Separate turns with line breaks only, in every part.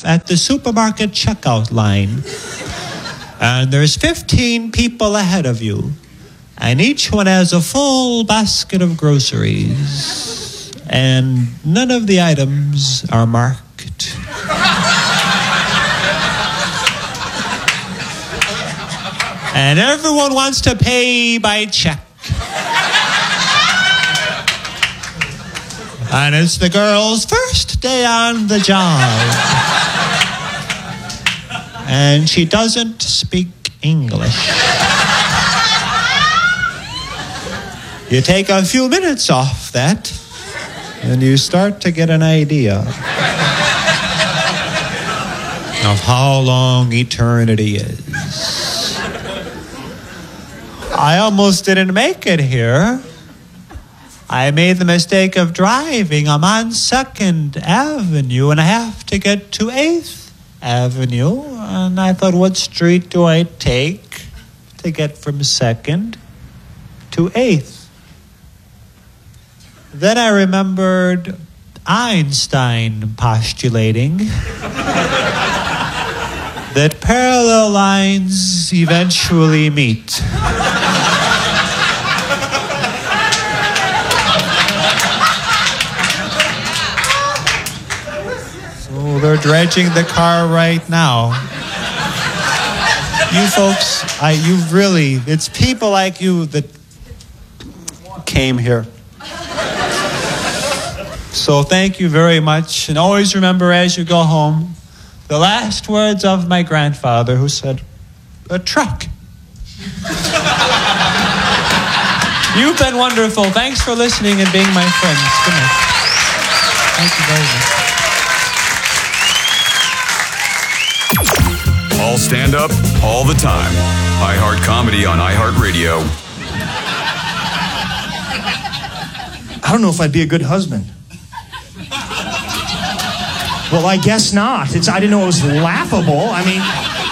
yourself at the supermarket checkout line, and there's 15 people ahead of you, and each one has a full basket of groceries, and none of the items are marked. And everyone wants to pay by check. And it's the girl's first day on the job. And she doesn't speak English. You take a few minutes off that, and you start to get an idea of how long eternity is. I almost didn't make it here. I made the mistake of driving. I'm on 2nd Avenue, and I have to get to 8th Avenue. And I thought, what street do I take to get from 2nd to 8th? Then I remembered Einstein postulating that parallel lines eventually meet. They're dredging the car right now. You folks, it's people like you that came here. So thank you very much. And always remember as you go home, the last words of my grandfather who said, a truck. You've been wonderful. Thanks for listening and being my friends. Good night. Thank you very much.
All stand up, all the time. iHeart Comedy on iHeartRadio.
I don't know if I'd be a good husband. Well, I guess not. I didn't know it was laughable. I mean,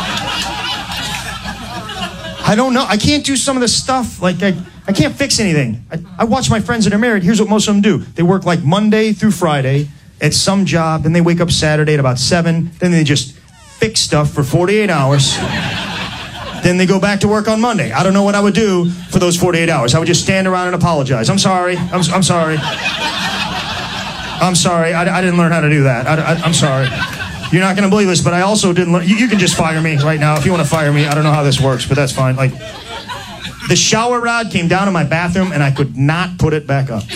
I don't know. I can't do some of the stuff. Like, I can't fix anything. I watch my friends that are married. Here's what most of them do. They work like Monday through Friday at some job. Then they wake up Saturday at about 7. Then they just fix stuff for 48 hours. Then they go back to work on Monday. I don't know what I would do for those 48 hours. I would just stand around and apologize. I'm sorry. I'm sorry. I'm sorry. I didn't learn how to do that. I'm sorry. You're not going to believe this, but I also didn't learn. You can just fire me right now if you want to fire me. I don't know how this works, but that's fine. Like, the shower rod came down in my bathroom, and I could not put it back up.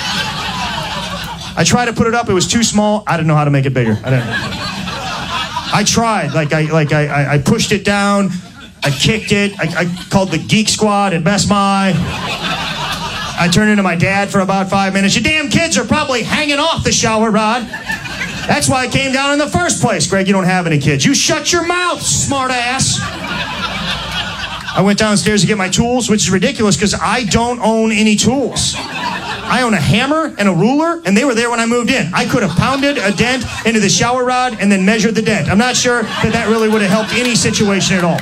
I tried to put it up. It was too small. I didn't know how to make it bigger. I tried. I pushed it down. I kicked it. I called the Geek Squad at Best Buy. I turned into my dad for about 5 minutes. Your damn kids are probably hanging off the shower rod. That's why it came down in the first place. Greg, you don't have any kids. You shut your mouth, smart ass. I went downstairs to get my tools, which is ridiculous because I don't own any tools. I own a hammer and a ruler, and they were there when I moved in. I could have pounded a dent into the shower rod and then measured the dent. I'm not sure that really would have helped any situation at all.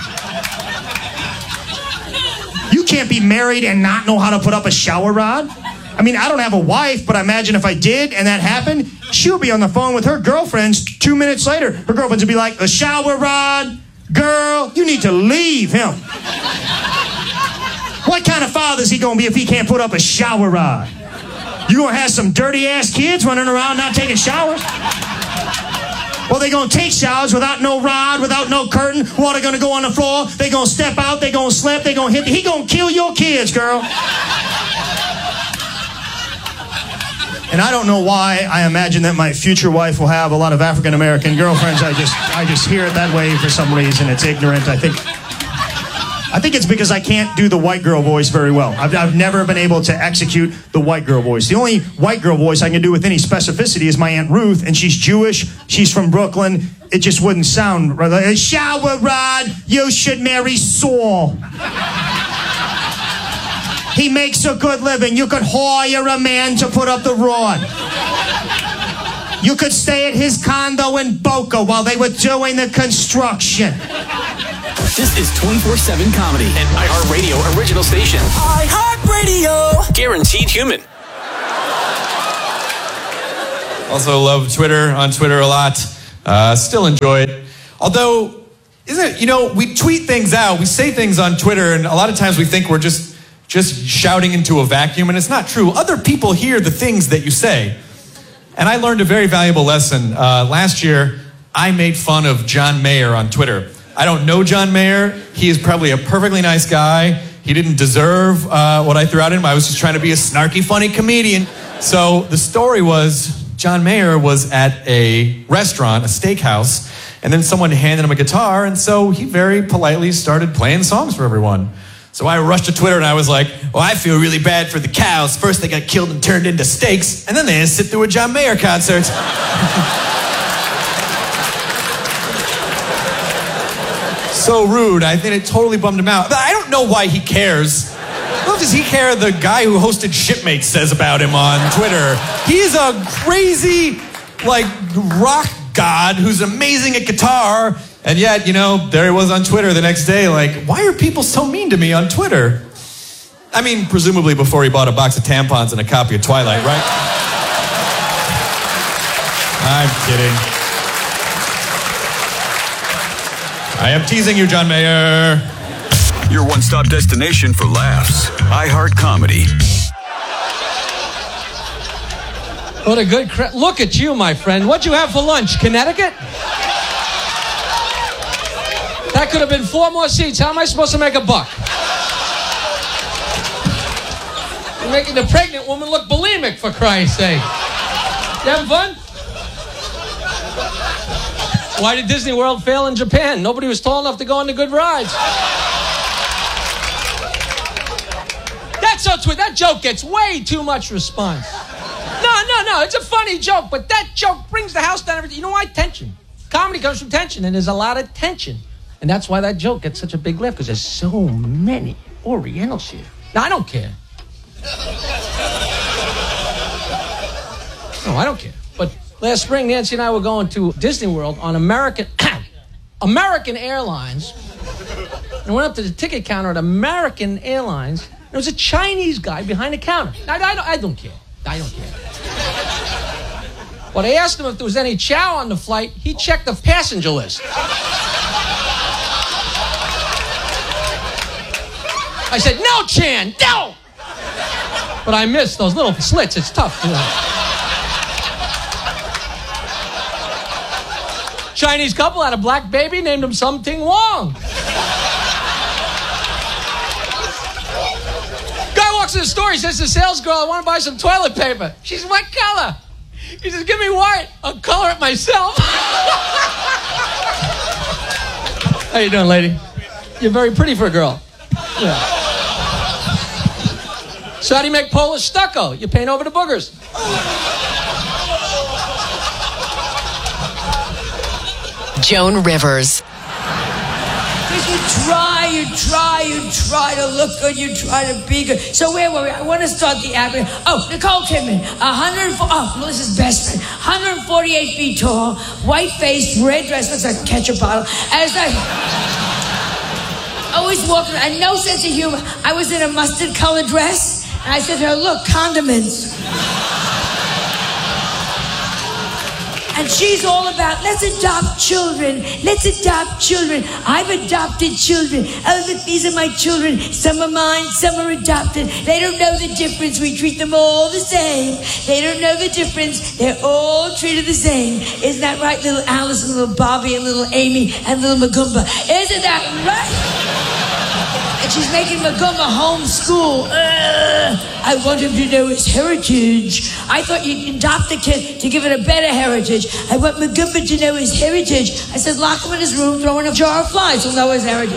You can't be married and not know how to put up a shower rod. I mean, I don't have a wife, but I imagine if I did and that happened, she'll be on the phone with her girlfriends 2 minutes later. Her girlfriends would be like, a shower rod? Girl, you need to leave him. What kind of father is he going to be if he can't put up a shower rod? You going to have some dirty-ass kids running around not taking showers? Well, they going to take showers without no rod, without no curtain. Water going to go on the floor. They going to step out. They going to slip. They going to hit. He going to kill your kids, girl. And I don't know why I imagine that my future wife will have a lot of African-American girlfriends. I just hear it that way for some reason. It's ignorant. I think it's because I can't do the white girl voice very well. I've never been able to execute the white girl voice. The only white girl voice I can do with any specificity is my Aunt Ruth, and she's Jewish. She's from Brooklyn. It just wouldn't sound right. Shower rod, you should marry Saul. He makes a good living. You could hire a man to put up the rod. You could stay at his condo in Boca while they were doing the construction.
This is 24/7 Comedy, an iHeartRadio original station. iHeartRadio. Guaranteed human.
Also love Twitter, on Twitter a lot. Still enjoy it. Although, we tweet things out, we say things on Twitter, and a lot of times we think we're just shouting into a vacuum, and it's not true. Other people hear the things that you say. And I learned a very valuable lesson. Last year, I made fun of John Mayer on Twitter. I don't know John Mayer. He is probably a perfectly nice guy. He didn't deserve what I threw out at him. I was just trying to be a snarky, funny comedian. So the story was, John Mayer was at a restaurant, a steakhouse, and then someone handed him a guitar, and so he very politely started playing songs for everyone. So I rushed to Twitter and I was like, well, I feel really bad for the cows. First they got killed and turned into steaks, and then they had to sit through a John Mayer concert. So rude. I think it totally bummed him out. But I don't know why he cares. What does he care the guy who hosted Shipmates says about him on Twitter? He's a crazy, rock god who's amazing at guitar. And yet, there he was on Twitter the next day, why are people so mean to me on Twitter? I mean, presumably before he bought a box of tampons and a copy of Twilight, right? I'm kidding. I am teasing you, John Mayer.
Your one-stop destination for laughs. iHeart Comedy.
What a good look at you, my friend. What'd you have for lunch? Connecticut? That could have been 4 more seats. How am I supposed to make $1? You're making the pregnant woman look bulimic, for Christ's sake. You having fun? Why did Disney World fail in Japan? Nobody was tall enough to go on the good rides. That's so sweet. That joke gets way too much response. No. It's a funny joke, but that joke brings the house down. Everything. You know why? Tension. Comedy comes from tension, and there's a lot of tension. And that's why that joke gets such a big laugh, because there's so many Orientals here. Now, I don't care. No, I don't care. But last spring, Nancy and I were going to Disney World on American Airlines. And went up to the ticket counter at American Airlines. There was a Chinese guy behind the counter. I don't care. I don't care. But I asked him if there was any chow on the flight. He checked the passenger list. I said, no, Chan, no! But I missed those little slits. It's tough. Chinese couple had a black baby, named him Something Wong. Guy walks in the store, he says to the sales girl, I want to buy some toilet paper. She says, what color? He says, give me white. I'll color it myself. How you doing, lady? You're very pretty for a girl. Yeah. So how do you make Polish stucco? You paint over the boogers.
Joan Rivers.
Because you try to look good, you try to be good. So where were we? I want to start the act. Oh, Nicole Kidman, Melissa's best friend, 148 feet tall, white face, red dress, looks like a ketchup bottle. As I always walking, and no sense of humor. I was in a mustard colored dress, and I said to her, look, condiments. And she's all about, let's adopt children. Let's adopt children. I've adopted children. Oh, look, these are my children. Some are mine, some are adopted. They don't know the difference. We treat them all the same. They don't know the difference. They're all treated the same. Isn't that right, little Alice and little Bobby and little Amy and little Magumba? Isn't that right? And she's making Magumba homeschool. I want him to know his heritage. I thought you'd adopt the kid to give it a better heritage. I want Magumba to know his heritage. I said, lock him in his room, throw in a jar of flies, he'll know his heritage.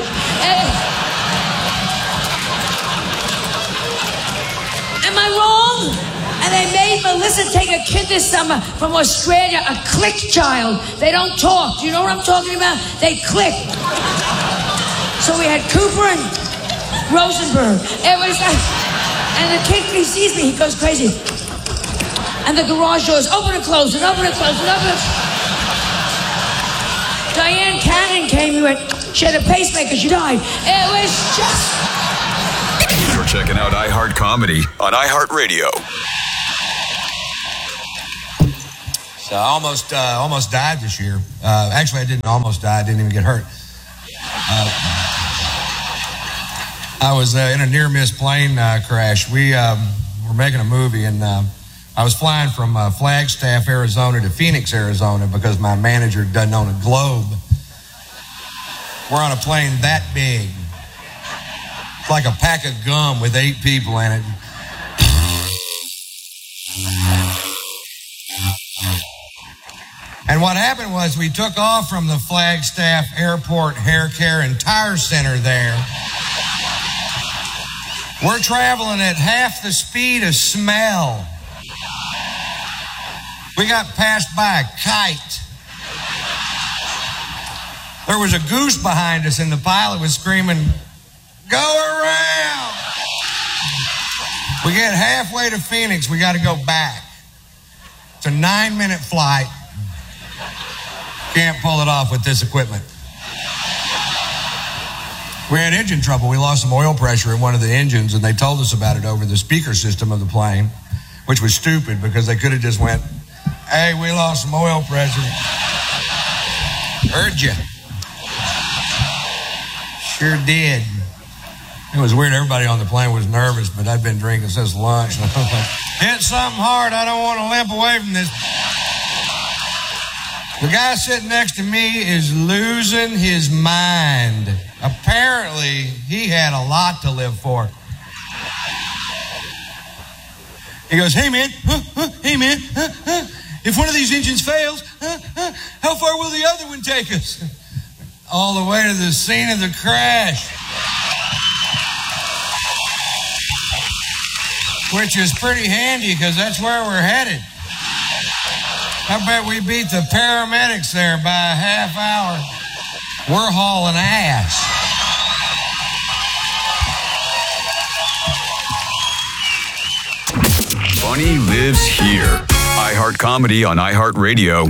Am I wrong? And they made Melissa take a kid this summer from Australia, a click child. They don't talk. Do you know what I'm talking about? They click. So we had Cooper and Rosenberg. It was and the kid, he sees me, he goes crazy. And the garage doors open and close and open and close and open and close. Diane Cannon came, she had a pacemaker, she died. It was just...
You're checking out iHeart Comedy on iHeartRadio.
almost died this year. Actually, I didn't almost die. I didn't even get hurt. I was in a near-miss plane crash. We were making a movie, and I was flying from Flagstaff, Arizona to Phoenix, Arizona, because my manager doesn't own a Globe. We're on a plane that big. It's like a pack of gum with 8 people in it. And what happened was we took off from the Flagstaff Airport Hair Care and Tire Center there. We're traveling at half the speed of smell. We got passed by a kite. There was a goose behind us, and the pilot was screaming, "Go around!" We get halfway to Phoenix, we got to go back. It's a 9-minute flight. Can't pull it off with this equipment. We had engine trouble. We lost some oil pressure in one of the engines, and they told us about it over the speaker system of the plane, which was stupid because they could have just went, "Hey, we lost some oil pressure." Heard you. Sure did. It was weird. Everybody on the plane was nervous, but I'd been drinking since lunch. And I was like, hit something hard. I don't want to limp away from this. The guy sitting next to me is losing his mind. Apparently, he had a lot to live for. He goes, "Hey, man, hey, man, if one of these engines fails, how far will the other one take us?" All the way to the scene of the crash. Which is pretty handy because that's where we're headed. I bet we beat the paramedics there by a half hour. We're hauling ass.
Funny lives here. iHeart Comedy on iHeartRadio.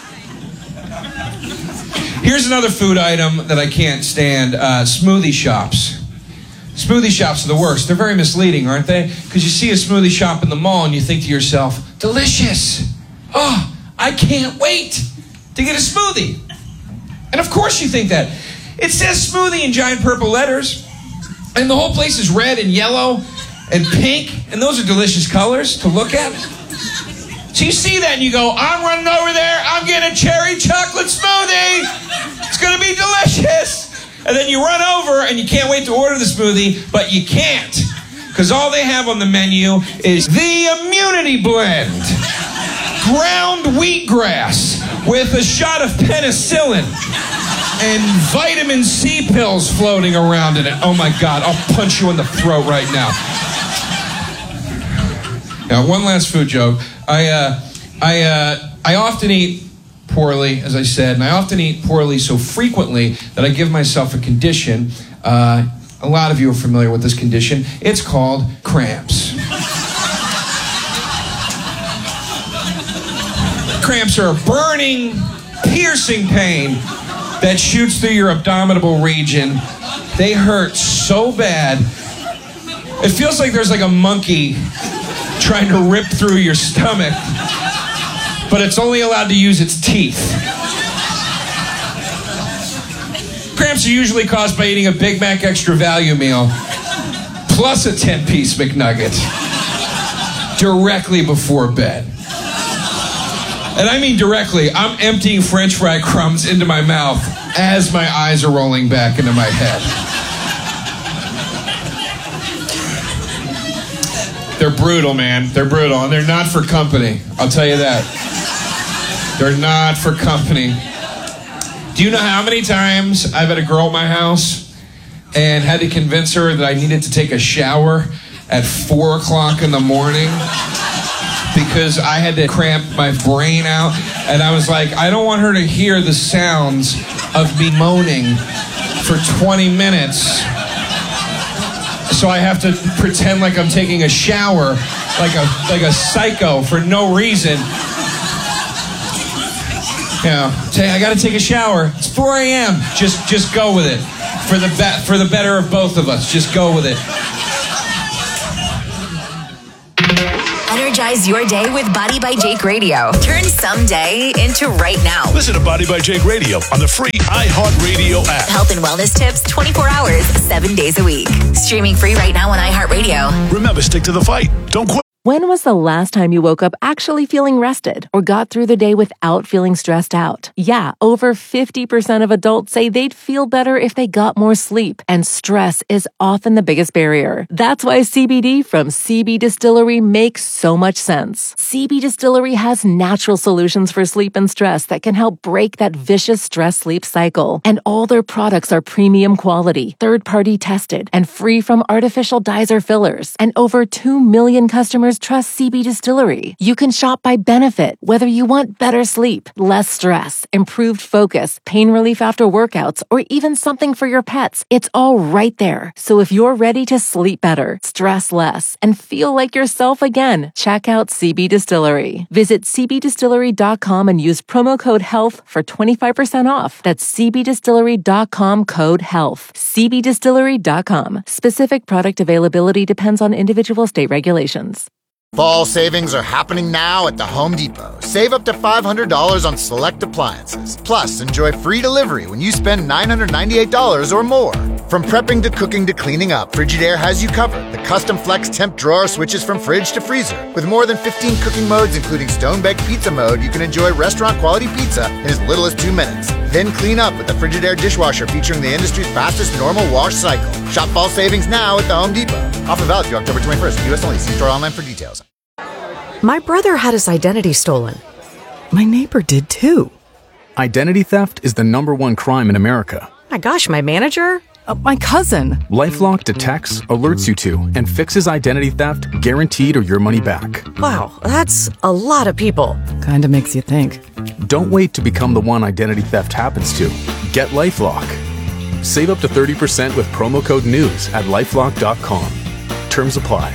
Here's another food item that I can't stand, smoothie shops. Smoothie shops are the worst. They're very misleading, aren't they? Because you see a smoothie shop in the mall and you think to yourself, delicious. Oh, I can't wait to get a smoothie. And of course you think that. It says smoothie in giant purple letters. And the whole place is red and yellow and pink. And those are delicious colors to look at. So you see that and you go, I'm running over there. I'm getting a cherry chocolate smoothie. It's going to be delicious. And then you run over and you can't wait to order the smoothie, but you can't. Because all they have on the menu is the immunity blend. Ground wheatgrass with a shot of penicillin and vitamin C pills floating around in it. Oh my God, I'll punch you in the throat right now. Now, one last food joke. I often eat poorly, as I said, and I often eat poorly so frequently that I give myself a condition. A lot of you are familiar with this condition. It's called cramps. Cramps are a burning, piercing pain that shoots through your abdominal region. They hurt so bad. It feels like there's like a monkey trying to rip through your stomach, but it's only allowed to use its teeth. Cramps are usually caused by eating a Big Mac extra value meal plus a 10-piece McNugget directly before bed. And I mean directly. I'm emptying French fry crumbs into my mouth as my eyes are rolling back into my head. They're brutal, man. They're brutal, and they're not for company. I'll tell you that. They're not for company. Do you know how many times I've had a girl at my house and had to convince her that I needed to take a shower at 4 o'clock in the morning because I had to cramp my brain out? And I was like, I don't want her to hear the sounds of me moaning for 20 minutes. So I have to pretend like I'm taking a shower like a psycho for no reason. You know, say I got to take a shower. It's 4 a.m. Just go with it. For the better of both of us. Just go with it.
Energize your day with Body by Jake Radio. Turn someday into right now.
Listen to Body by Jake Radio on the free iHeartRadio app.
Health and wellness tips 24 hours, 7 days a week. Streaming free right now on iHeartRadio.
Remember, stick to the fight. Don't quit.
When was the last time you woke up actually feeling rested or got through the day without feeling stressed out? Yeah, over 50% of adults say they'd feel better if they got more sleep, and stress is often the biggest barrier. That's why CBD from CB Distillery makes so much sense. CB Distillery has natural solutions for sleep and stress that can help break that vicious stress-sleep cycle. And all their products are premium quality, third-party tested, and free from artificial dyes or fillers. And over 2 million customers trust CB Distillery. You can shop by benefit, whether you want better sleep, less stress, improved focus, pain relief after workouts, or even something for your pets. It's all right there. So if you're ready to sleep better, stress less, and feel like yourself again, check out CB Distillery. Visit cbdistillery.com and use promo code HEALTH for 25% off. That's cbdistillery.com code HEALTH. cbdistillery.com. Specific product availability depends on individual state regulations.
Fall savings are happening now at the Home Depot. Save up to $500 on select appliances. Plus, enjoy free delivery when you spend $998 or more. From prepping to cooking to cleaning up, Frigidaire has you covered. The custom flex temp drawer switches from fridge to freezer. With more than 15 cooking modes, including stone-baked pizza mode, you can enjoy restaurant-quality pizza in as little as 2 minutes. Then clean up with the Frigidaire dishwasher featuring the industry's fastest normal wash cycle. Shop fall savings now at the Home Depot. Offer valid through October 21st. U.S. only. See store online for details.
My brother had his identity stolen. My neighbor did too.
Identity theft is the #1 crime in America.
My gosh, my manager? My cousin.
LifeLock detects, alerts you to, and fixes identity theft guaranteed or your money back.
Wow, that's a lot of people. Kinda makes you think.
Don't wait to become the one identity theft happens to. Get LifeLock. Save up to 30% with promo code NEWS at LifeLock.com. Terms apply.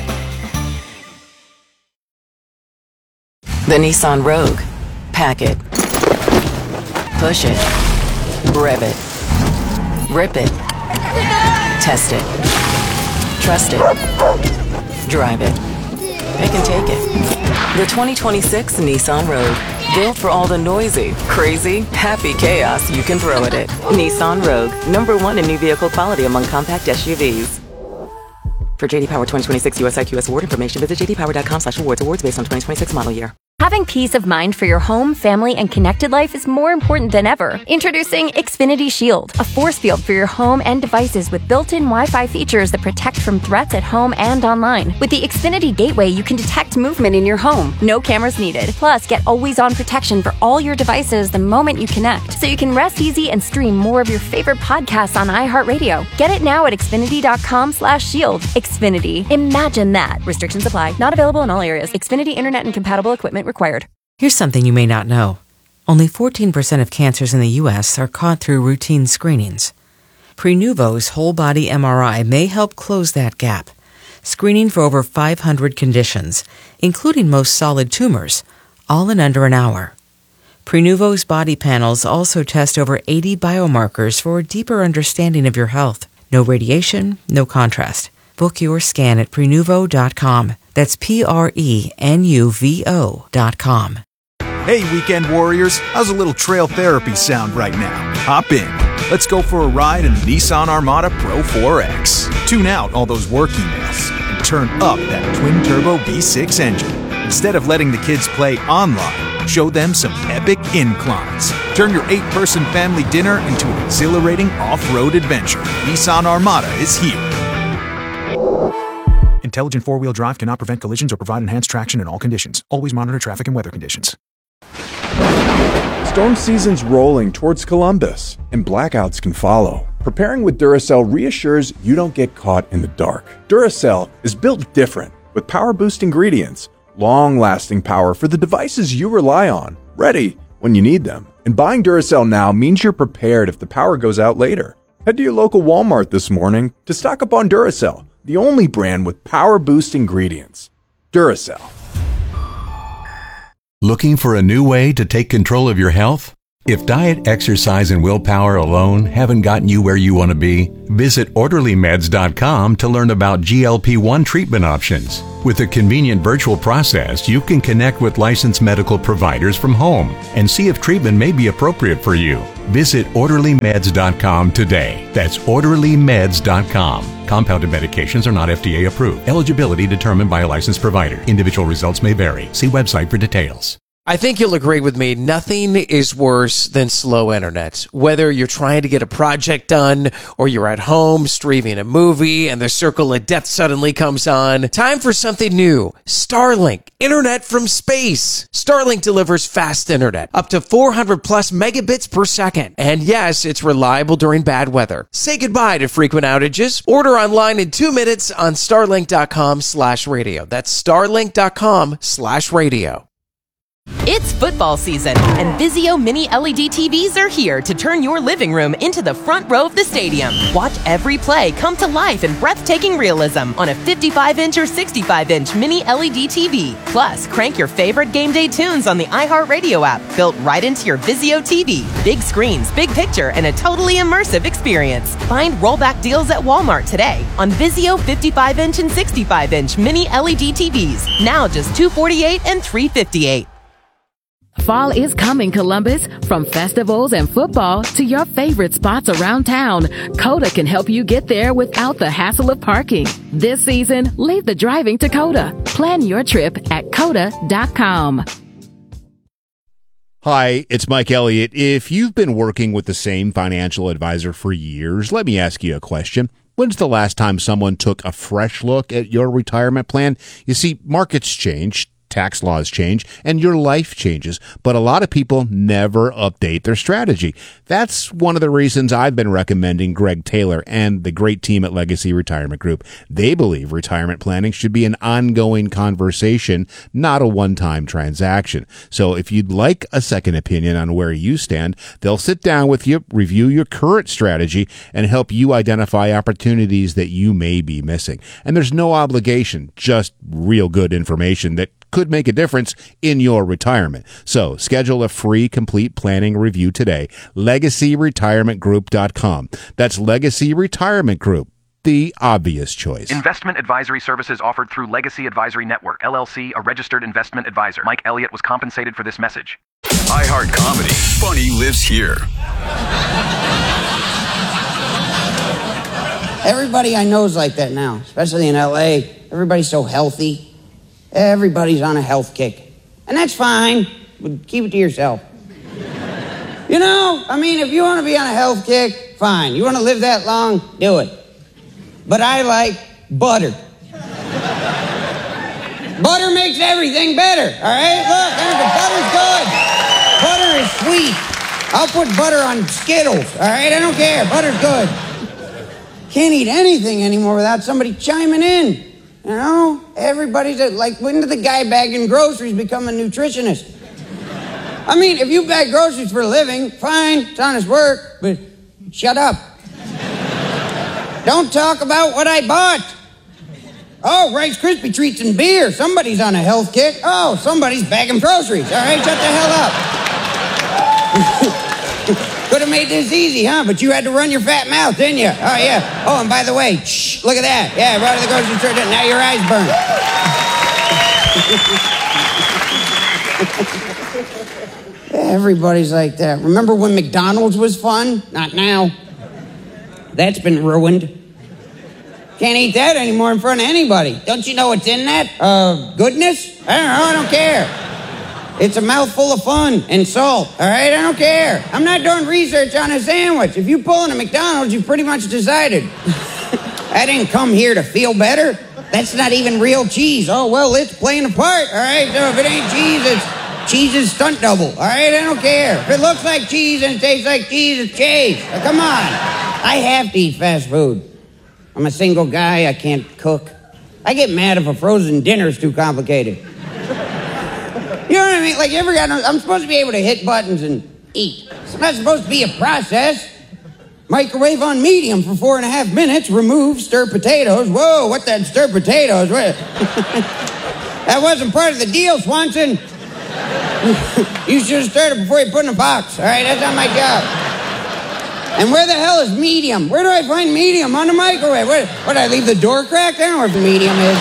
The Nissan Rogue. Pack it. Push it. Rev it. Rip it. Test it. Trust it. Drive it. It can take it. The 2026 Nissan Rogue. Built for all the noisy, crazy, happy chaos you can throw at it. Nissan Rogue. #1 in new vehicle quality among compact SUVs. For JD Power 2026 US IQS award information, visit jdpower.com/awards. Awards based on 2026 model year.
Having peace of mind for your home, family, and connected life is more important than ever. Introducing Xfinity Shield, a force field for your home and devices with built-in Wi-Fi features that protect from threats at home and online. With the Xfinity Gateway, you can detect movement in your home. No cameras needed. Plus, get always-on protection for all your devices the moment you connect, so you can rest easy and stream more of your favorite podcasts on iHeartRadio. Get it now at Xfinity.com/shield. Xfinity. Imagine that. Restrictions apply. Not available in all areas. Xfinity Internet and compatible equipment required.
Here's something you may not know. Only 14% of cancers in the U.S. are caught through routine screenings. Prenuvo's whole-body MRI may help close that gap, screening for over 500 conditions, including most solid tumors, all in under an hour. Prenuvo's body panels also test over 80 biomarkers for a deeper understanding of your health. No radiation, no contrast. Book your scan at Prenuvo.com. That's Prenuvo.com.
Hey, weekend warriors, how's a little trail therapy sound right now? Hop in. Let's go for a ride in the Nissan Armada Pro 4X. Tune out all those work emails and turn up that twin-turbo V6 engine. Instead of letting the kids play online, show them some epic inclines. Turn your 8-person family dinner into an exhilarating off-road adventure. Nissan Armada is here. Intelligent four-wheel drive cannot prevent collisions or provide enhanced traction in all conditions. Always monitor traffic and weather conditions.
Storm season's rolling towards Columbus, and blackouts can follow. Preparing with Duracell reassures you don't get caught in the dark. Duracell is built different, with power-boost ingredients, long-lasting power for the devices you rely on, ready when you need them. And buying Duracell now means you're prepared if the power goes out later. Head to your local Walmart this morning to stock up on Duracell, the only brand with power-boost ingredients. Duracell.
Looking for a new way to take control of your health? If diet, exercise, and willpower alone haven't gotten you where you want to be, visit OrderlyMeds.com to learn about GLP-1 treatment options. With a convenient virtual process, you can connect with licensed medical providers from home and see if treatment may be appropriate for you. Visit OrderlyMeds.com today. That's OrderlyMeds.com. Compounded medications are not FDA approved. Eligibility determined by a licensed provider. Individual results may vary. See website for details.
I think you'll agree with me, nothing is worse than slow internet. Whether you're trying to get a project done or you're at home streaming a movie and the circle of death suddenly comes on, time for something new. Starlink, internet from space. Starlink delivers fast internet, up to 400 plus megabits per second. And yes, it's reliable during bad weather. Say goodbye to frequent outages. Order online in 2 minutes on starlink.com/radio. That's starlink.com/radio.
It's football season, and Vizio Mini LED TVs are here to turn your living room into the front row of the stadium. Watch every play come to life in breathtaking realism on a 55-inch or 65-inch Mini LED TV. Plus, crank your favorite game day tunes on the iHeartRadio app, built right into your Vizio TV. Big screens, big picture, and a totally immersive experience. Find rollback deals at Walmart today on Vizio 55-inch and 65-inch Mini LED TVs. Now just $248 and $358.
Fall is coming, Columbus. From festivals and football to your favorite spots around town, Coda can help you get there without the hassle of parking. This season, leave the driving to Coda. Plan your trip at Coda.com.
Hi, it's Mike Elliott. If you've been working with the same financial advisor for years, let me ask you a question. When's the last time someone took a fresh look at your retirement plan? You see, markets change, tax laws change, and your life changes, but a lot of people never update their strategy. That's one of the reasons I've been recommending Greg Taylor and the great team at Legacy Retirement Group. They believe retirement planning should be an ongoing conversation, not a one-time transaction. So if you'd like a second opinion on where you stand, they'll sit down with you, review your current strategy, and help you identify opportunities that you may be missing. And there's no obligation, just real good information that could make a difference in your retirement. So schedule a free complete planning review today. LegacyRetirementGroup.com. That's Legacy Retirement Group, the obvious choice.
Investment advisory services offered through Legacy Advisory Network, LLC, a registered investment advisor. Mike Elliott was compensated for this message.
iHeart Comedy. Funny lives here.
Everybody I know is like that now, especially in LA. Everybody's so healthy. Everybody's on a health kick. And that's fine, but keep it to yourself. You know, I mean, if you want to be on a health kick, fine. You want to live that long, do it. But I like butter. Butter makes everything better, all right? Look, the butter's good. Butter is sweet. I'll put butter on Skittles, all right? I don't care. Butter's good. Can't eat anything anymore without somebody chiming in. You know, everybody's like, when did the guy bagging groceries become a nutritionist? I mean, if you bag groceries for a living, fine, it's honest work, but shut up. Don't talk about what I bought. Oh, Rice Krispie treats and beer. Somebody's on a health kick. Oh, somebody's bagging groceries. All right, shut the hell up. Could have made this easy, huh? But you had to run your fat mouth, didn't you? Oh, yeah. Oh, and by the way, shh, look at that. Yeah, right to the grocery store. Now your eyes burn. Everybody's like that. Remember when McDonald's was fun? Not now. That's been ruined. Can't eat that anymore in front of anybody. Don't you know what's in that? Goodness? I don't know. I don't care. It's a mouthful of fun and salt, all right? I don't care. I'm not doing research on a sandwich. If you pull in a McDonald's, you've pretty much decided. I didn't come here to feel better. That's not even real cheese. Oh, well, it's playing a part, all right? So if it ain't cheese, it's cheese's stunt double, all right? I don't care. If it looks like cheese and it tastes like cheese, it's cheese. Now, come on. I have to eat fast food. I'm a single guy. I can't cook. I get mad if a frozen dinner's too complicated. You know what I mean? Like, I'm supposed to be able to hit buttons and eat. It's not supposed to be a process. Microwave on medium for 4.5 minutes. Remove, stir potatoes. Whoa, what that stir potatoes? That wasn't part of the deal, Swanson. You should have stirred it before you put it in a box. All right, that's not my job. And where the hell is medium? Where do I find medium? On the microwave. What, did I leave the door cracked? I don't know where the medium is.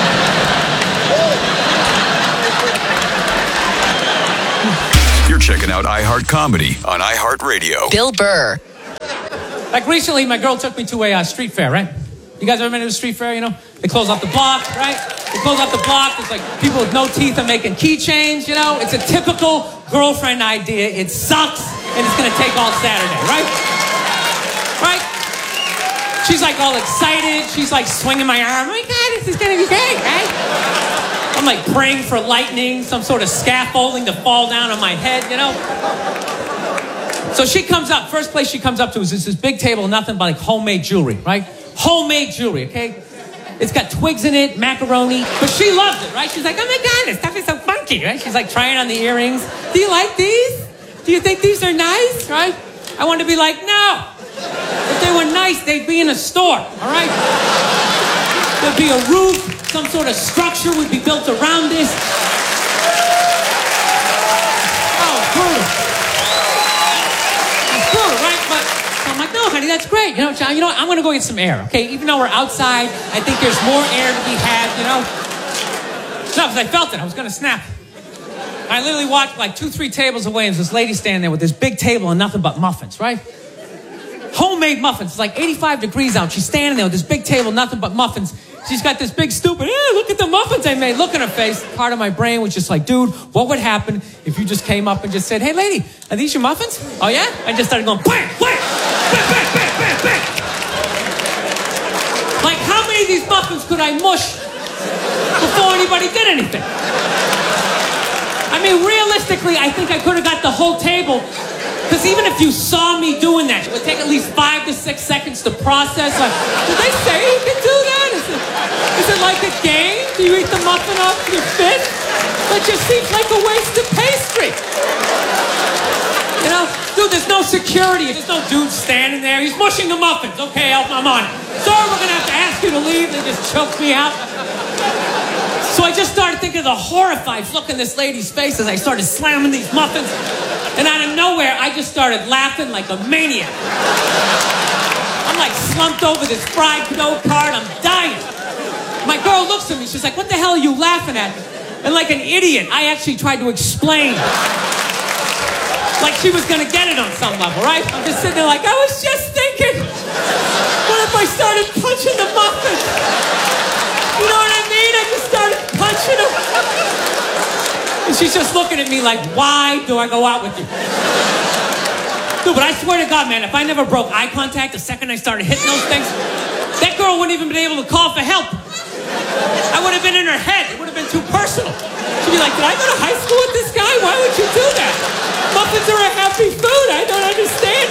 You're checking out iHeart Comedy on iHeartRadio.
Bill Burr.
Like recently, my girl took me to a street fair, right? You guys ever been to a street fair, you know? They close off the block, right? They close off the block. There's like people with no teeth are making keychains, you know? It's a typical girlfriend idea. It sucks, and it's gonna take all Saturday, right? Right? She's like all excited. She's like swinging my arm. Oh my God, this is gonna be great, right? I'm like praying for lightning, some sort of scaffolding to fall down on my head, you know? So she comes up, first place she comes up to is this big table, nothing but like homemade jewelry, right? Homemade jewelry, okay? It's got twigs in it, macaroni, but she loves it, right? She's like, oh my God, this stuff is so funky, right? She's like trying on the earrings. Do you like these? Do you think these are nice, right? I wanted to be like, no. If they were nice, they'd be in a store, all right? There'd be a roof, some sort of structure would be built around this. Oh, brutal. Right? But so I'm like, no, honey, that's great. You know, John, you know what? I'm going to go get some air, okay? Even though we're outside, I think there's more air to be had, you know? No, because I felt it. I was going to snap. I literally walked like 2-3 tables away, and there's this lady standing there with this big table and nothing but muffins, right? Homemade muffins. It's like 85 degrees out. She's standing there with this big table, nothing but muffins. She's got this big stupid, look at the muffins I made. Look at her face. Part of my brain was just like, dude, what would happen if you just came up and just said, hey, lady, are these your muffins? Oh, yeah? I just started going, bang, bang, bang, bang, bang, bang, bang. Like, how many of these muffins could I mush before anybody did anything? I mean, realistically, I think I could have got the whole table. Because even if you saw me doing that, it would take at least 5 to 6 seconds to process. Like, did they say you can do that? Is it like a game? Do you eat the muffin off your fist? That just seems like a waste of pastry. You know, dude, there's no security. There's no dude standing there. He's mushing the muffins. Okay, I'm on it. Sir, we're going to have to ask you to leave. They just choked me out. So I just started thinking of the horrified look in this lady's face as I started slamming these muffins. And out of nowhere, I just started laughing like a maniac. I'm like slumped over this fried dough cart. I'm dying. My girl looks at me. She's like, what the hell are you laughing at? And like an idiot, I actually tried to explain. Like she was going to get it on some level, right? I'm just sitting there like, I was just thinking, what if I started punching the muffins? You know what I mean? I just started punching them. And she's just looking at me like, why do I go out with you? Dude, but I swear to God, man, if I never broke eye contact the second I started hitting those things, that girl wouldn't even been able to call for help. I would have been in her head. It would have been too personal. She'd be like, did I go to high school with this guy? Why would you do that? Muffins are a happy food. I don't understand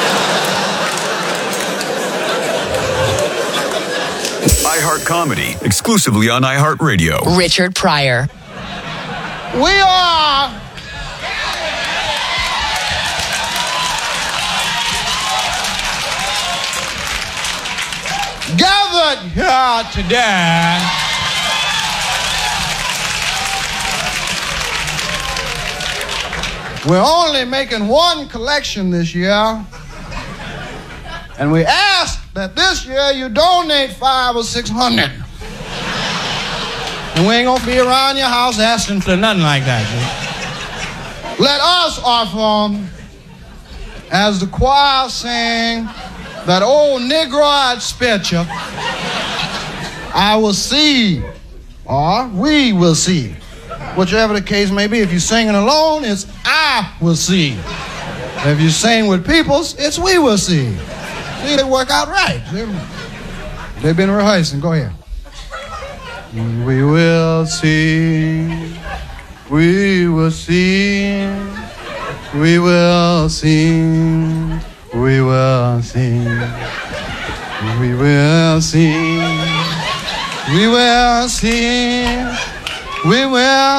it.
iHeart Comedy, exclusively on iHeartRadio.
Richard Pryor.
We are gathered here today we're only making one collection this year, and we ask that this year you donate 500 or 600. And we ain't gonna be around your house asking for nothing like that. Let us offer, as the choir sang that old Negro I'd spit you, I will see, or we will see. Whichever the case may be. If you're singing alone, it's I will see. If you sing with peoples, it's we will see. See, they work out right. They've been rehearsing. Go ahead. We will sing, we will sing, we will sing, we will sing, we will sing, we will sing, we will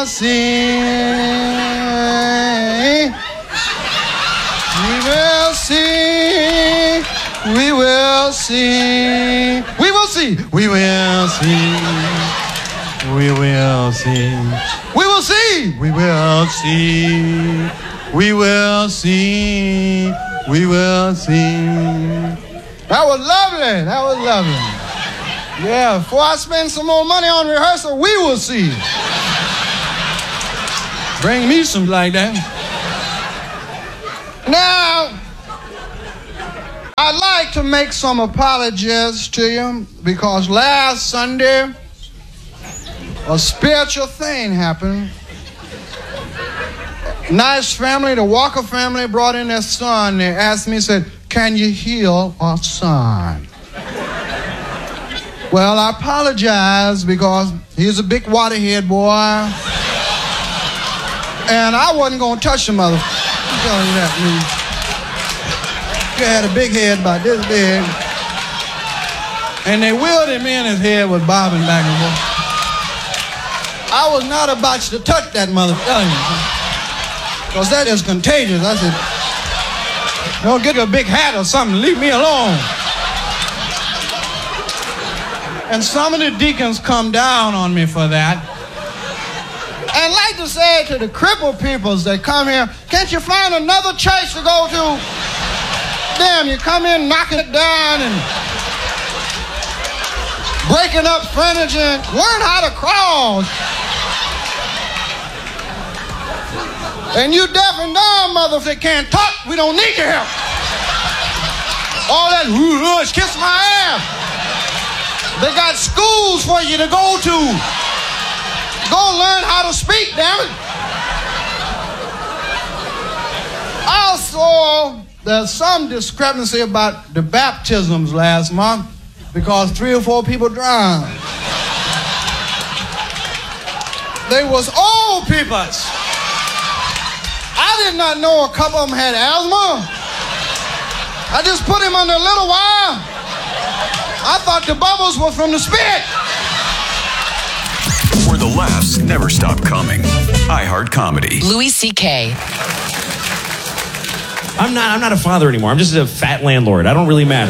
sing, we will sing, we will sing, we will see, we will sing. We will sing. We will see. We will see. We will see. We will see. That was lovely. That was lovely. Yeah, before I spend some more money on rehearsal, we will see. Bring me some like that. Now, I'd like to make some apologies to you because last Sunday, a spiritual thing happened. Nice family, the Walker family brought in their son. They asked me, said, can you heal our son? Well, I apologize because he's a big waterhead boy. And I wasn't going to touch the mother. I'm telling you that, man. He had a big head about this big. And they wheeled him in, his head was bobbing back and forth. I was not about to touch that mother, telling you. Because that is contagious. I said, don't get a big hat or something, leave me alone. And some of the deacons come down on me for that. And like to say to the crippled peoples that come here, can't you find another church to go to? Damn, you come in knocking it down and breaking up furniture and learn how to crawl. And you deaf and dumb mothers that can't talk, we don't need your help. All that kiss my ass. They got schools for you to go to. Go learn how to speak, damn it. Also, there's some discrepancy about the baptisms last month because 3 or 4 people drowned. They was old peoples. I did not know a couple of them had asthma. I just put him under a little while. I thought the bubbles were from the spit.
Where the laughs never stop coming. iHeart Comedy.
Louis C.K.
I'm not a father anymore. I'm just a fat landlord. I don't really matter.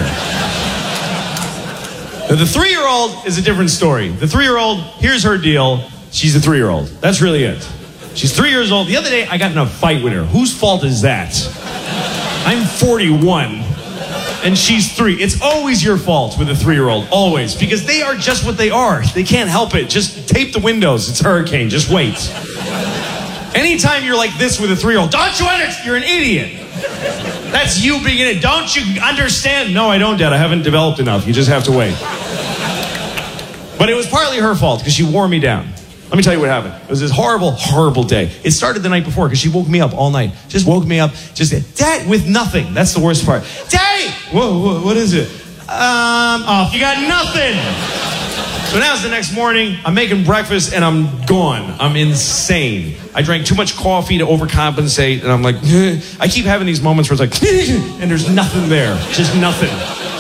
The 3-year-old is a different story. The 3-year-old, here's her deal. She's a 3-year-old. That's really it. She's 3 years old. The other day, I got in a fight with her. Whose fault is that? I'm 41, and she's 3. It's always your fault with a 3-year-old. Always. Because they are just what they are. They can't help it. Just tape the windows. It's a hurricane. Just wait. Anytime you're like this with a 3-year-old, don't you understand? You're an idiot. That's you being in it. Don't you understand? No, I don't, Dad. I haven't developed enough. You just have to wait. But it was partly her fault because she wore me down. Let me tell you what happened. It was this horrible, horrible day. It started the night before because she woke me up all night. Just woke me up. Just said, Dad, with nothing. That's the worst part. Daddy! Whoa, what is it? Off. You got nothing. So now it's the next morning. I'm making breakfast and I'm gone. I'm insane. I drank too much coffee to overcompensate. And I'm like, I keep having these moments where it's like, and there's nothing there. Just nothing.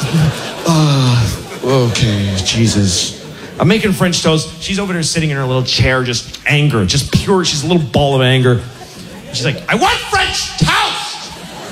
Okay, Jesus. I'm making French toast. She's over there sitting in her little chair, just anger, just pure. She's a little ball of anger. She's like, I want French toast!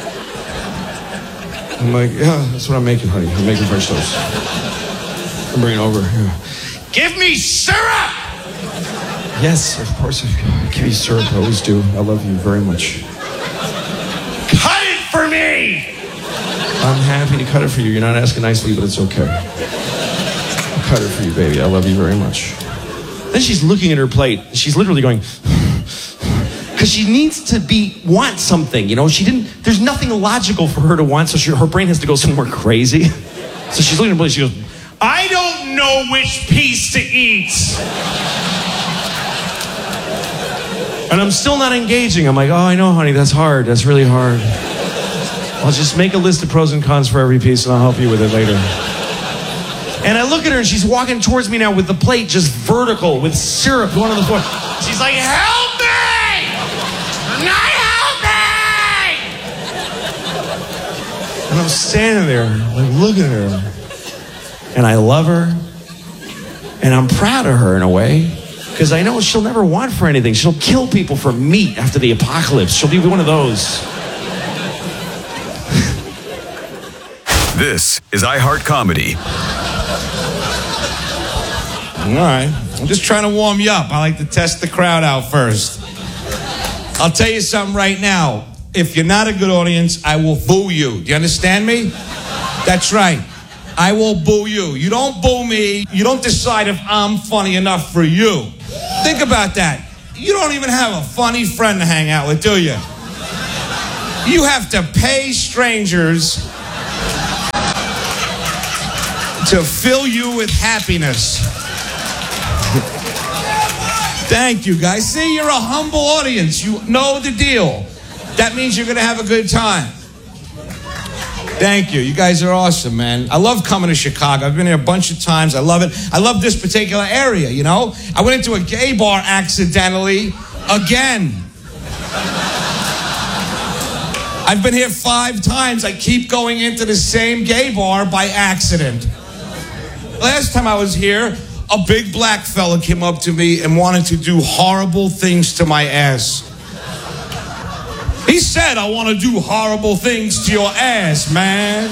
I'm like, yeah, that's what I'm making, honey. I'm making French toast. I'm bringing it over. Yeah. Give me syrup! Yes, of course. I give you syrup. I always do. I love you very much. Cut it for me! I'm happy to cut it for you. You're not asking nicely, but it's okay. Cut it for you, baby. I love you very much. Then she's looking at her plate. She's literally going, because she needs to want something, you know? There's nothing logical for her to want, so her brain has to go somewhere crazy. So she's looking at her plate. She goes, I don't know which piece to eat. And I'm still not engaging. I'm like, oh, I know, honey. That's hard. That's really hard. I'll just make a list of pros and cons for every piece, and I'll help you with it later. And I look at her, and she's walking towards me now with the plate just vertical, with syrup going on the floor. She's like, help me! Not help me! And I'm standing there, like, looking at her. And I love her. And I'm proud of her in a way. Because I know she'll never want for anything. She'll kill people for meat after the apocalypse. She'll be one of those.
This is iHeart Comedy.
All right.
I'm just trying to warm you up. I like to test the crowd out first. I'll tell you something right now. If you're not a good audience, I will boo you. Do you understand me? That's right. I will boo you. You don't boo me. You don't decide if I'm funny enough for you. Think about that. You don't even have a funny friend to hang out with, do you? You have to pay strangers to fill you with happiness. Thank you, guys. See, you're a humble audience. You know the deal. That means you're going to have a good time. Thank you. You guys are awesome, man. I love coming to Chicago. I've been here a bunch of times. I love it. I love this particular area, you know? I went into a gay bar accidentally again. I've been here 5 times. I keep going into the same gay bar by accident. Last time I was here, a big black fella came up to me and wanted to do horrible things to my ass. He said, I want to do horrible things to your ass, man.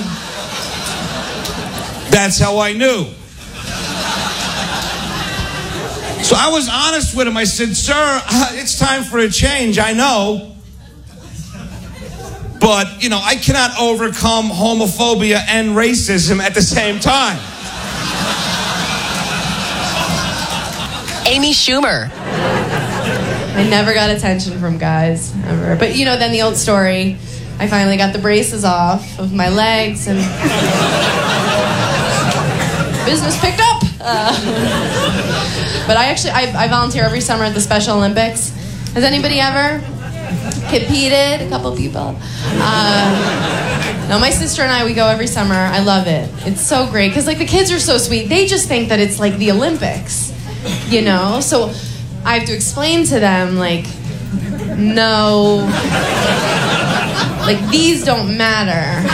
That's how I knew. So I was honest with him. I said, sir, it's time for a change, I know. But, you know, I cannot overcome homophobia and racism at the same time.
Amy Schumer.
I never got attention from guys, ever. But, you know, then the old story, I finally got the braces off of my legs and business picked up. But I volunteer every summer at the Special Olympics. Has anybody ever competed? A couple people. No, my sister and I, we go every summer. I love it. It's so great because, like, the kids are so sweet. They just think that it's like the Olympics, you know? So I have to explain to them, like, no, like, these don't matter.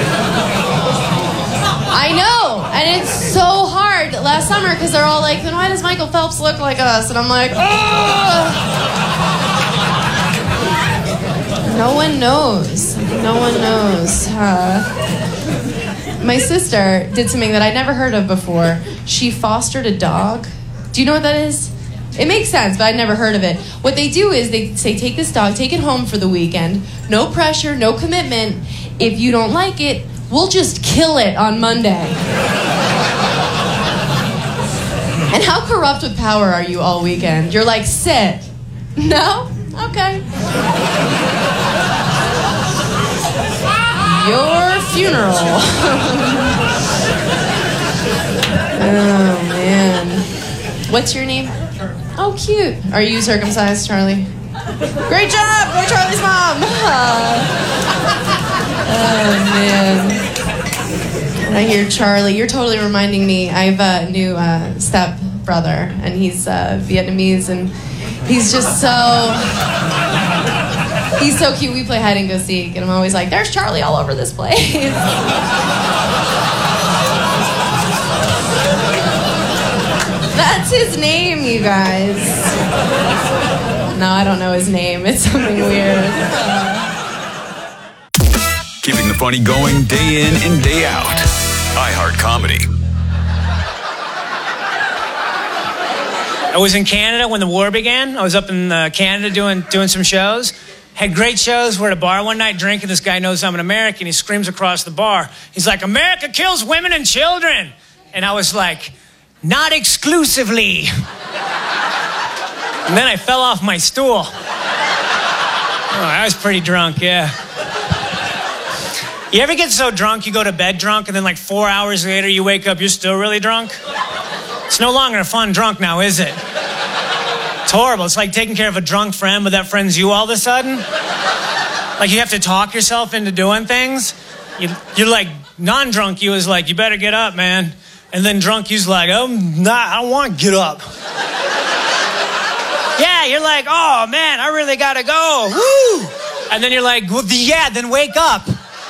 I know, and it's so hard last summer because they're all like, then why does Michael Phelps look like us? And I'm like, oh! No one knows. No one knows. My sister did something that I'd never heard of before. She fostered a dog. Do you know what that is? It makes sense, but I'd never heard of it. What they do is they say, take this dog, take it home for the weekend. No pressure, no commitment. If you don't like it, we'll just kill it on Monday. And how corrupt with power are you all weekend? You're like, sit. No? Okay. Your funeral. Oh, man. What's your name? Oh, cute. Are you circumcised, Charlie? Great job! Go Charlie's mom! Oh, man. When I hear Charlie, you're totally reminding me. I have a new step brother, and he's Vietnamese, and he's just so... He's so cute. We play hide and go seek, and I'm always like, there's Charlie all over this place. That's his name, you guys. No, I don't know his name. It's something weird.
Keeping the funny going day in and day out. iHeart Comedy.
I was in Canada when the war began. I was up in Canada doing some shows. Had great shows. We're at a bar one night drinking. This guy knows I'm an American. He screams across the bar. He's like, America kills women and children. And I was like, not exclusively. And then I fell off my stool. Oh, I was pretty drunk, yeah. You ever get so drunk you go to bed drunk and then like 4 hours later you wake up, you're still really drunk? It's no longer a fun drunk now, is it? It's horrible. It's like taking care of a drunk friend, but that friend's you all of a sudden. Like you have to talk yourself into doing things. You're like, non-drunk you is like, you better get up, man. And then drunk you's like, I don't want to get up. Yeah, you're like, oh man, I really gotta go. Woo! And then you're like, well, yeah, then wake up.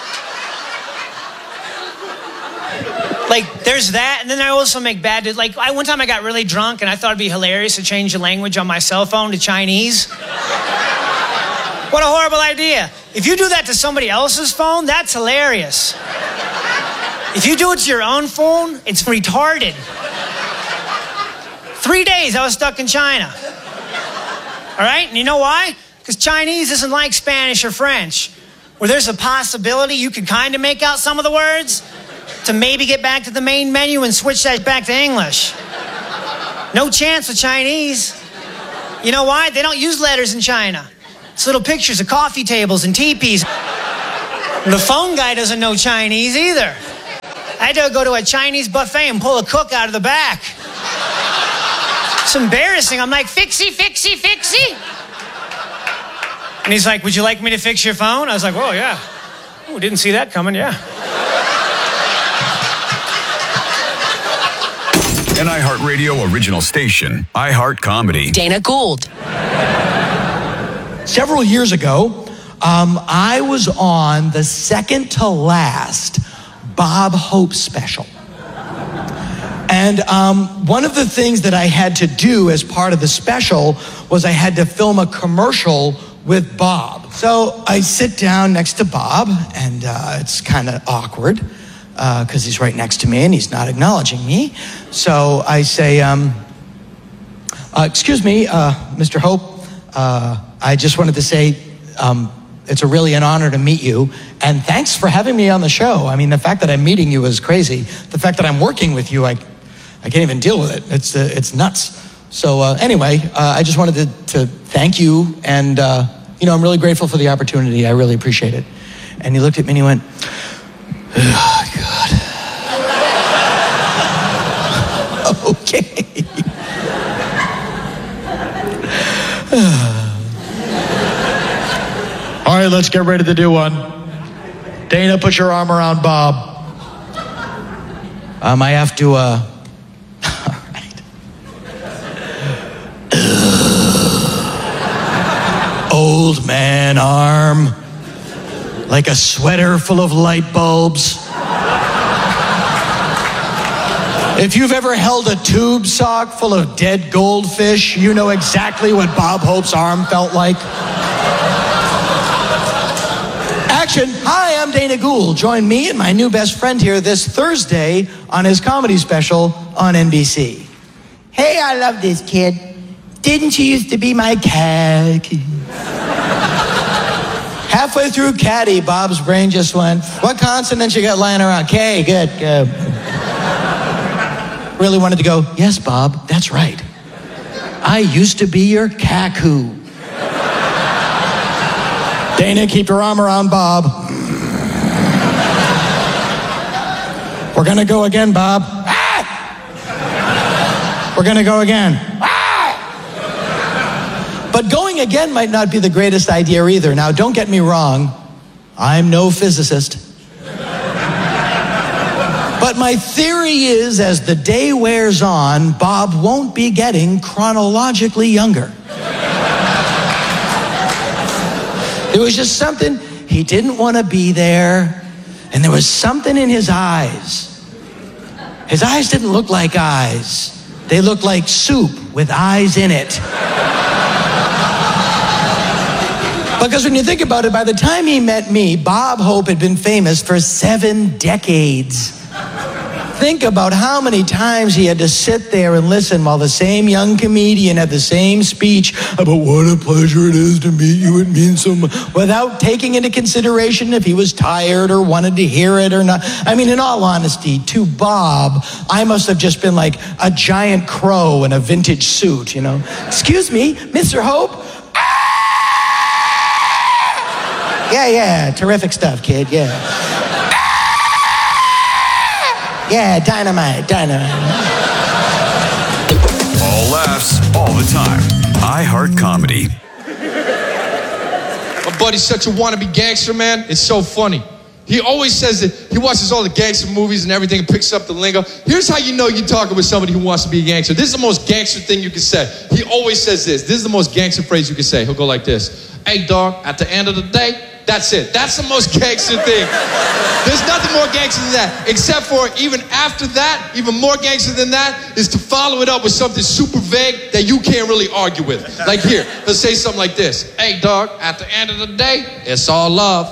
Like, there's that, and then I also make bad... Like, one time I got really drunk, and I thought it'd be hilarious to change the language on my cell phone to Chinese. What a horrible idea. If you do that to somebody else's phone, that's hilarious. If you do it to your own phone, it's retarded. 3 days I was stuck in China. All right? And you know why? Because Chinese isn't like Spanish or French, where there's a possibility you can kind of make out some of the words to maybe get back to the main menu and switch that back to English. No chance with Chinese. You know why? They don't use letters in China. It's little pictures of coffee tables and teepees. The phone guy doesn't know Chinese either. I had to go to a Chinese buffet and pull a cook out of the back. It's embarrassing. I'm like, fixie, fixie, fixie. And he's like, would you like me to fix your phone? I was like, oh, yeah. Oh, didn't see that coming, yeah.
An iHeartRadio original station, iHeart Comedy.
Dana Gould.
Several years ago, I was on the second to last Bob Hope special. And one of the things that I had to do as part of the special was I had to film a commercial with Bob. So I sit down next to Bob, and it's kind of awkward because he's right next to me and he's not acknowledging me. So I say, excuse me, Mr. Hope, I just wanted to say it's really an honor to meet you, and thanks for having me on the show. I mean, the fact that I'm meeting you is crazy. The fact that I'm working with you, I can't even deal with it. It's nuts. So anyway, I just wanted to thank you, and I'm really grateful for the opportunity. I really appreciate it. And he looked at me and he went, oh, God. Okay.
All right, let's get ready to do one. Dana, put your arm around Bob.
I have to, all right. Old man arm, like a sweater full of light bulbs. If you've ever held a tube sock full of dead goldfish, you know exactly what Bob Hope's arm felt like. Action. Hi, I'm Dana Gould. Join me and my new best friend here this Thursday on his comedy special on NBC. Hey, I love this kid. Didn't you used to be my khaki? Halfway through Caddy, Bob's brain just went, what consonants you got lying around? K, good. Really wanted to go, yes, Bob, that's right. I used to be your kaku. Dana, keep your arm around Bob. We're gonna go again, Bob. Ah! We're gonna go again. Ah! But going again might not be the greatest idea either. Now, don't get me wrong. I'm no physicist. But my theory is, as the day wears on, Bob won't be getting chronologically younger. There was just something, he didn't want to be there, and there was something in his eyes. His eyes didn't look like eyes. They looked like soup with eyes in it. Because when you think about it, by the time he met me, Bob Hope had been famous for 7 decades. Think about how many times he had to sit there and listen while the same young comedian had the same speech about what a pleasure it is to meet you, it means so much, without taking into consideration if he was tired or wanted to hear it or not. I mean, in all honesty, to Bob, I must have just been like a giant crow in a vintage suit, you know. Excuse me, Mr. Hope? Ah! Yeah, terrific stuff, kid, yeah. Yeah, dynamite.
All laughs, all the time. iHeart Comedy.
My buddy's such a wannabe gangster, man. It's so funny. He always says that he watches all the gangster movies and everything and picks up the lingo. Here's how you know you're talking with somebody who wants to be a gangster. This is the most gangster thing you can say. He always says this. This is the most gangster phrase you can say. He'll go like this. Hey, dog, at the end of the day, that's it. That's the most gangster thing. There's nothing more gangster than that. Except for even after that, even more gangster than that, is to follow it up with something super vague that you can't really argue with. Like here, let's say something like this. Hey, dog, at the end of the day, it's all love.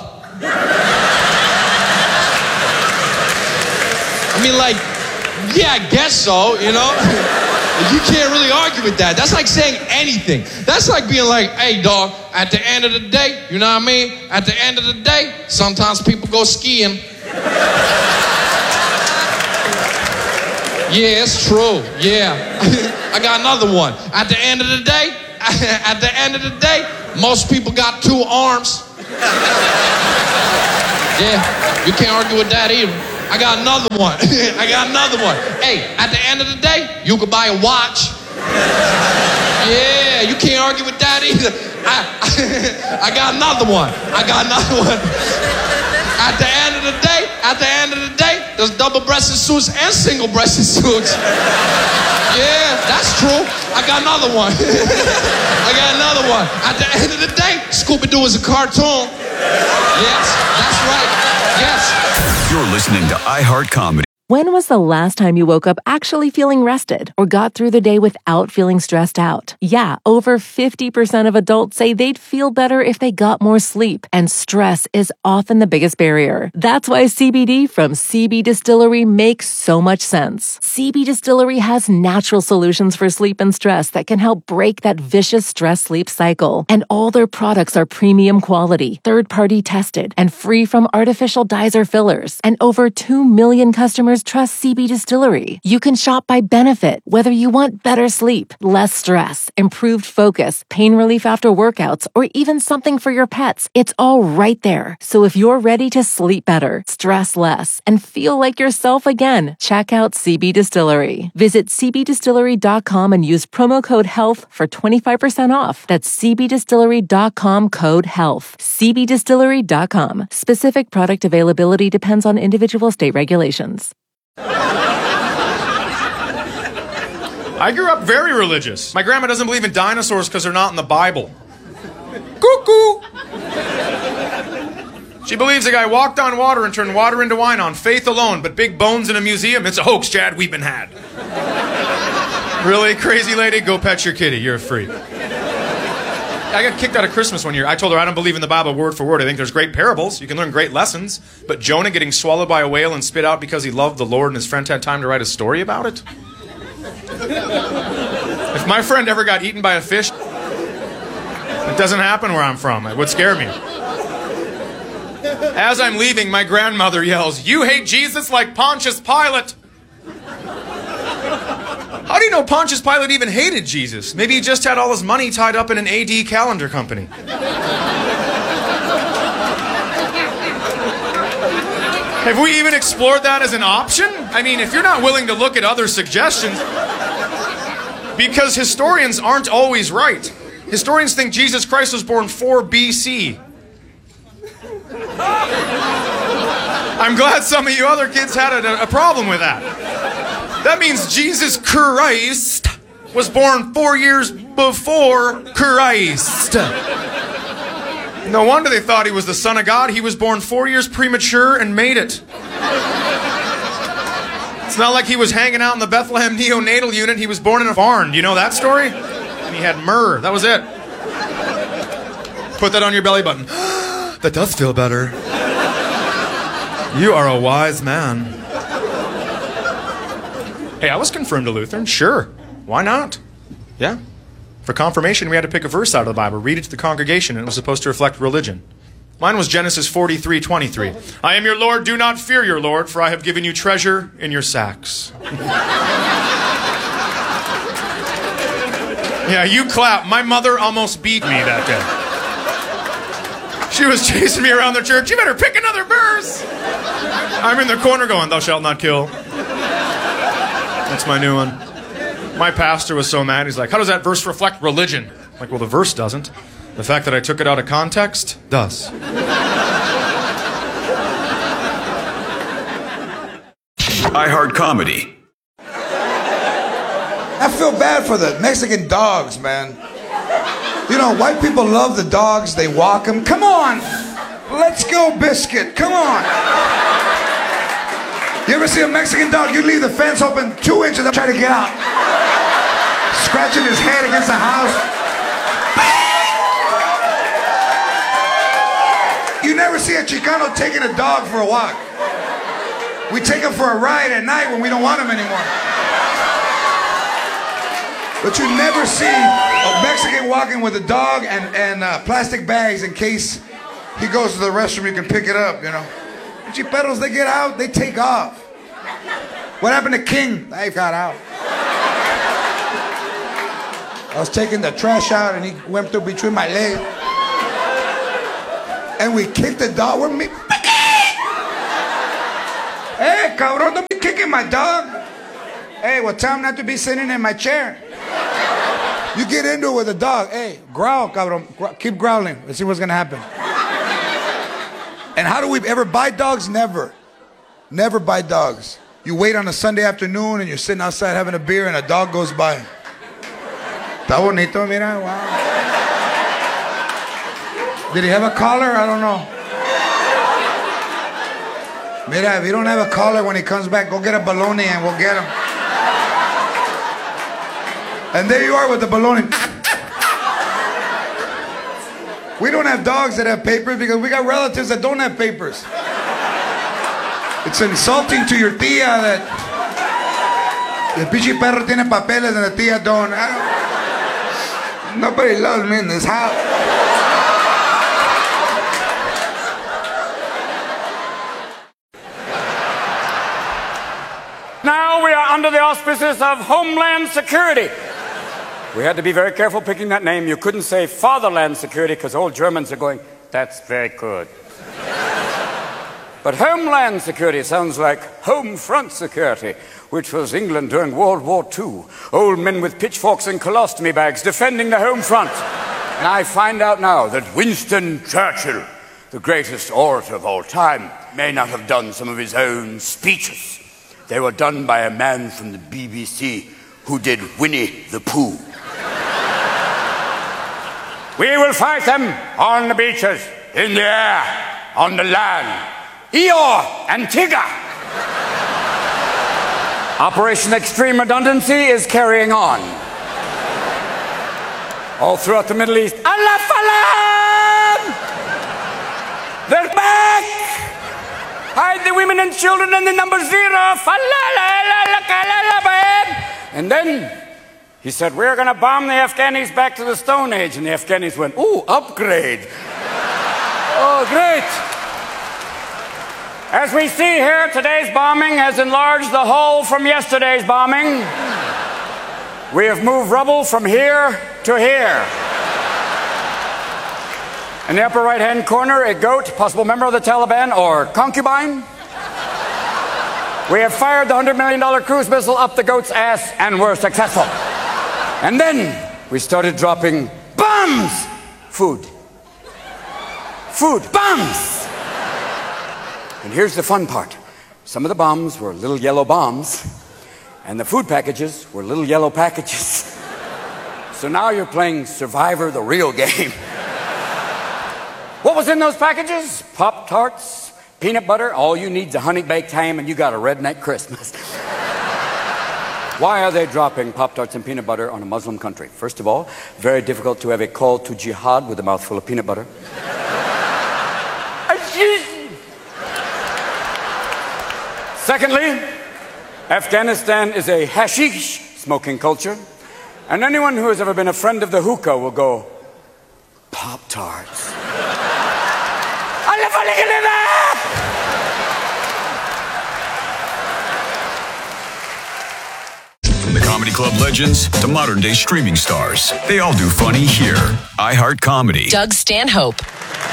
I mean, like, yeah, I guess so, you know? You can't really argue with that. That's like saying anything. That's like being like, hey, dog, at the end of the day, you know what I mean? At the end of the day, sometimes people go skiing. Yeah, it's true. Yeah. I got another one. At the end of the day, most people got 2 arms. Yeah, you can't argue with that either. I got another one. Hey, at the end of the day, you could buy a watch. Yeah, you can't argue with that either. I got another one. At the end of the day, there's double-breasted suits and single-breasted suits. Yeah, that's true. I got another one. At the end of the day, Scooby-Doo is a cartoon. Yes, that's right. Yes.
You're listening to iHeart Comedy.
When was the last time you woke up actually feeling rested or got through the day without feeling stressed out? Yeah, over 50% of adults say they'd feel better if they got more sleep, and stress is often the biggest barrier. That's why CBD from CB Distillery makes so much sense. CB Distillery has natural solutions for sleep and stress that can help break that vicious stress-sleep cycle. And all their products are premium quality, third-party tested, and free from artificial dyes or fillers. And over 2 million customers trust CB Distillery. You can shop by benefit, whether you want better sleep, less stress, improved focus, pain relief after workouts, or even something for your pets. It's all right there. So if you're ready to sleep better, stress less, and feel like yourself again, check out CB Distillery. Visit cbdistillery.com and use promo code HEALTH for 25% off. That's cbdistillery.com code HEALTH. cbdistillery.com. Specific product availability depends on individual state regulations.
I grew up very religious. My grandma doesn't believe in dinosaurs because they're not in the Bible. Cuckoo! She believes a guy walked on water and turned water into wine on faith alone, but big bones in a museum, it's a hoax, Chad, we've been had. Really, crazy lady? Go pet your kitty, you're a freak. I got kicked out of Christmas one year. I told her I don't believe in the Bible word for word. I think there's great parables. You can learn great lessons. But Jonah getting swallowed by a whale and spit out because he loved the Lord and his friend had time to write a story about it? If my friend ever got eaten by a fish, it doesn't happen where I'm from. It would scare me. As I'm leaving, my grandmother yells, "You hate Jesus like Pontius Pilate." How do you know Pontius Pilate even hated Jesus? Maybe he just had all his money tied up in an AD calendar company. Have we even explored that as an option? I mean, if you're not willing to look at other suggestions, because historians aren't always right. Historians think Jesus Christ was born 4 BC. I'm glad some of you other kids had a problem with that. That means Jesus Christ was born 4 years before Christ. No wonder they thought he was the Son of God. He was born 4 years premature and made it. It's not like he was hanging out in the Bethlehem neonatal unit. He was born in a barn. Do you know that story? And he had myrrh. That was it. Put that on your belly button. That does feel better. You are a wise man. Hey, I was confirmed a Lutheran. Sure. Why not? Yeah. For confirmation, we had to pick a verse out of the Bible, read it to the congregation, and it was supposed to reflect religion. Mine was Genesis 43:23. I am your Lord, do not fear your Lord, for I have given you treasure in your sacks. Yeah, you clap. My mother almost beat me that day. She was chasing me around the church. You better pick another verse. I'm in the corner going, thou shalt not kill. That's my new one. My pastor was so mad. He's like, how does that verse reflect religion? I'm like, well, the verse doesn't. The fact that I took it out of context does.
iHeart Comedy.
I feel bad for the Mexican dogs, man. You know, white people love the dogs. They walk them. Come on. Let's go, Biscuit. Come on. You ever see a Mexican dog? You leave the fence open 2 inches and try to get out. Scratching his head against the house. You never see a Chicano taking a dog for a walk. We take him for a ride at night when we don't want him anymore. But you never see a Mexican walking with a dog and plastic bags in case he goes to the restroom, you can pick it up, you know. Chiperos, they get out, they take off. What happened to King? They got out. I was taking the trash out and he went through between my legs. And we kicked the dog. We're Hey, cabrón, don't be kicking my dog. Hey, well, tell him not to be sitting in my chair. You get into it with a dog. Hey, growl, cabrón. Keep growling. Let's see what's going to happen. And how do we ever buy dogs? Never. Never buy dogs. You wait on a Sunday afternoon and you're sitting outside having a beer and a dog goes by. Está bonito, mira, wow. Did he have a collar? I don't know. Mira, if you don't have a collar when he comes back, go get a baloney and we'll get him. And there you are with the baloney. We don't have dogs that have papers because we got relatives that don't have papers. It's insulting to your tía that el pinche perro tiene papeles and the tía don't. Nobody loves me in this house.
Now we are under the auspices of Homeland Security. We had to be very careful picking that name. You couldn't say Fatherland Security because old Germans are going, that's very good. But Homeland Security sounds like Home Front Security, which was England during World War II. Old men with pitchforks and colostomy bags defending the home front. And I find out now that Winston Churchill, the greatest orator of all time, may not have done some of his own speeches. They were done by a man from the BBC who did Winnie the Pooh. We will fight them on the beaches, in the air, on the land. Eeyore and Tigger. Operation Extreme Redundancy is carrying on. All throughout the Middle East. Allah Falam! They're back! Hide the women and children in the number 0. And then he said, we're going to bomb the Afghanis back to the Stone Age. And the Afghanis went, ooh, upgrade. Oh, great. As we see here, today's bombing has enlarged the hole from yesterday's bombing. We have moved rubble from here to here. In the upper right-hand corner, a goat, possible member of the Taliban or concubine. We have fired the $100 million cruise missile up the goat's ass and were successful. And then we started dropping bombs. Food. Bombs. And here's the fun part. Some of the bombs were little yellow bombs, and the food packages were little yellow packages. So now you're playing Survivor, the real game. What was in those packages? Pop-Tarts, peanut butter. All you need is a honey-baked ham, and you got a redneck Christmas. Why are they dropping Pop-Tarts and peanut butter on a Muslim country? First of all, very difficult to have a call to jihad with a mouthful of peanut butter. Secondly, Afghanistan is a hashish smoking culture, and anyone who has ever been a friend of the hookah will go, Pop-Tarts.
From the Comedy Club legends to modern day streaming stars, they all do funny here. iHeart Comedy.
Doug Stanhope.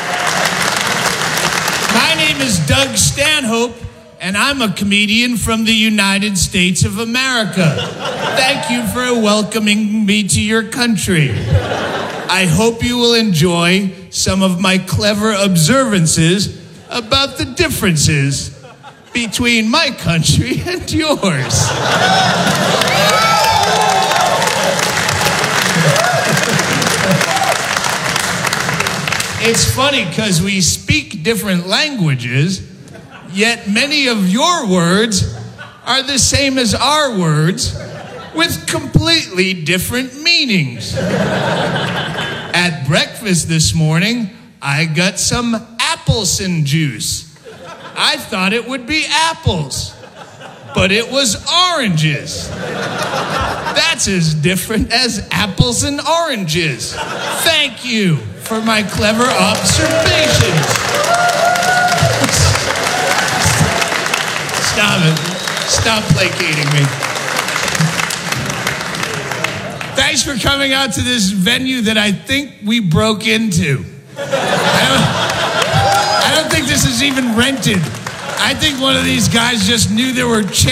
My name is Doug Stanhope, and I'm a comedian from the United States of America. Thank you for welcoming me to your country. I hope you will enjoy some of my clever observances about the differences between my country and yours. It's funny because we speak different languages, yet many of your words are the same as our words with completely different meanings. At breakfast this morning, I got some Appleson juice. I thought it would be apples, but it was oranges. That's as different as apples and oranges. Thank you for my clever observations. Stop it. Stop placating me. Thanks for coming out to this venue that I think we broke into. I don't think this is even rented. I think one of these guys just knew there were